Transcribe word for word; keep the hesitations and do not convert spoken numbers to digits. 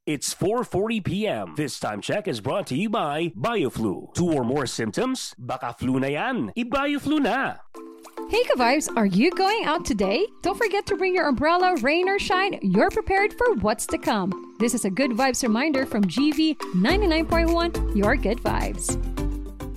It's four forty p.m. This time check is brought to you by BioFlu. Two or more symptoms? Baka flu na yan. I-BioFlu na. Hey Ka-Vibes, are you going out today? Don't forget to bring your umbrella, rain or shine. You're prepared for what's to come. This is a Good Vibes reminder from G V ninety-nine point one, your Good Vibes.